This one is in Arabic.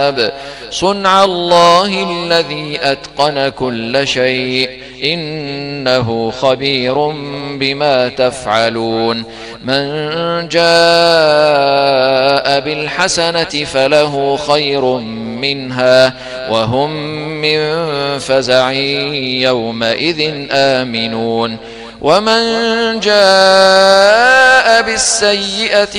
صنع الله الذي أتقن كل شيء إنه خبير بما تفعلون من جاء بالحسنة فله خير منها وهم من فزع يومئذ آمنون ومن جاء بالسيئة